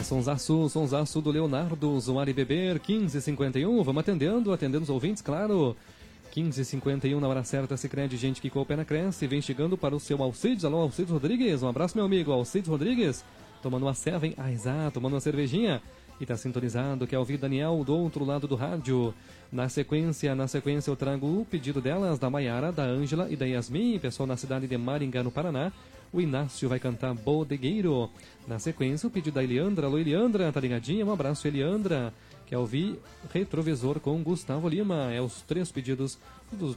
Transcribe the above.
Sonsaço do Leonardo, Zoar e Beber, 15h51. Vamos atendendo os ouvintes, claro. 15h51 na hora certa, Sicredi, gente que coopera, cresce. Vem chegando para o seu Alcides. Alô, Alcides Rodrigues. Um abraço, meu amigo. Alcides Rodrigues, tomando uma serva, hein? Exato, tomando uma cervejinha. E tá sintonizado, quer ouvir Daniel do outro lado do rádio. Na sequência eu trago o pedido delas, da Maiara, da Ângela e da Yasmin, pessoal na cidade de Maringá, no Paraná. O Inácio vai cantar Bodegueiro. Na sequência, o pedido da Eliandra. Alô, Eliandra, tá ligadinha? Um abraço, Eliandra. Quer ouvir Retrovisor com Gustavo Lima. É os 3 pedidos dos